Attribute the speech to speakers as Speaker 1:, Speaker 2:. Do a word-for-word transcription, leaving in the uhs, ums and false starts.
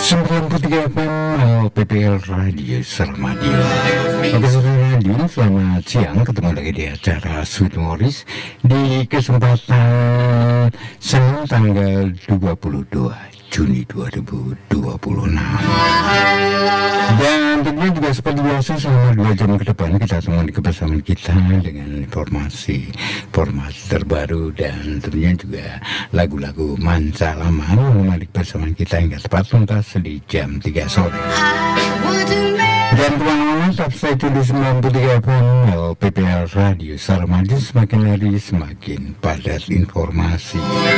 Speaker 1: sembilan puluh tiga F M L P P L Radio Sarmadi. Oke saudara radio, selamat siang. Ketemu lagi di acara Sweet Morris di kesempatan Senin tanggal dua puluh dua Juni dua ribu dua puluh enam. Dan tentunya juga seperti biasa selama dua jam ke depan kita temani kebersamaan kita dengan informasi informasi terbaru dan tentunya juga lagu-lagu manca lama menarik bersamaan kita hingga tepat tuntas di jam tiga sore. Dan teman-teman tetap stay tune di sembilan puluh tiga F M L P P L Radio Sarmadi, semakin hari semakin padat informasi.